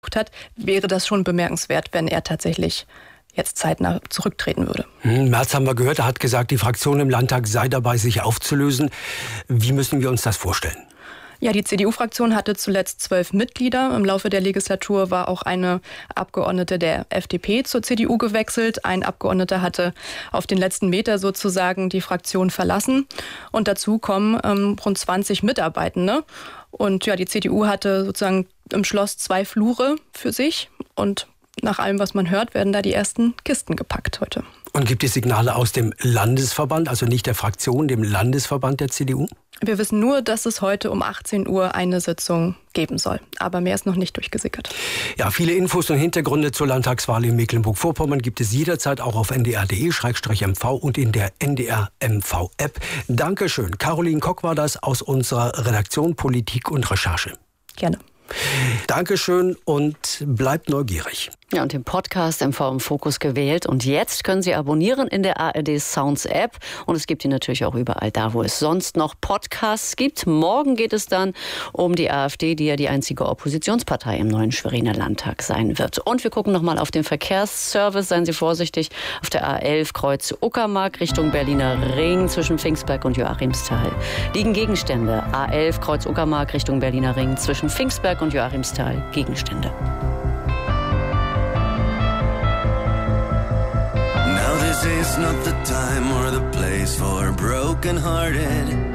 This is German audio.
gesucht hat, wäre das schon bemerkenswert, wenn er tatsächlich jetzt zeitnah zurücktreten würde. Merz haben wir gehört, er hat gesagt, die Fraktion im Landtag sei dabei, sich aufzulösen. Wie müssen wir uns das vorstellen? Ja, die CDU-Fraktion hatte zuletzt 12 Mitglieder. Im Laufe der Legislatur war auch eine Abgeordnete der FDP zur CDU gewechselt. Ein Abgeordneter hatte auf den letzten Meter sozusagen die Fraktion verlassen. Und dazu kommen rund 20 Mitarbeitende. Und ja, die CDU hatte sozusagen im Schloss 2 Flure für sich. Und nach allem, was man hört, werden da die ersten Kisten gepackt heute. Und gibt es Signale aus dem Landesverband, also nicht der Fraktion, dem Landesverband der CDU? Wir wissen nur, dass es heute um 18 Uhr eine Sitzung geben soll. Aber mehr ist noch nicht durchgesickert. Ja, viele Infos und Hintergründe zur Landtagswahl in Mecklenburg-Vorpommern gibt es jederzeit auch auf ndr.de/mv und in der NDR-MV-App. Dankeschön. Caroline Kock war das aus unserer Redaktion Politik und Recherche. Gerne. Dankeschön und bleibt neugierig. Ja, und den Podcast MV im Fokus gewählt. Und jetzt können Sie abonnieren in der ARD Sounds App. Und es gibt ihn natürlich auch überall da, wo es sonst noch Podcasts gibt. Morgen geht es dann um die AfD, die ja die einzige Oppositionspartei im neuen Schweriner Landtag sein wird. Und wir gucken nochmal auf den Verkehrsservice. Seien Sie vorsichtig auf der A11 Kreuz Uckermark Richtung Berliner Ring zwischen Pfingstberg und Joachimsthal. Liegen Gegenstände. A11 Kreuz Uckermark Richtung Berliner Ring zwischen Pfingstberg und Joachimsthal. Gegenstände. This is not the time or the place for broken-hearted.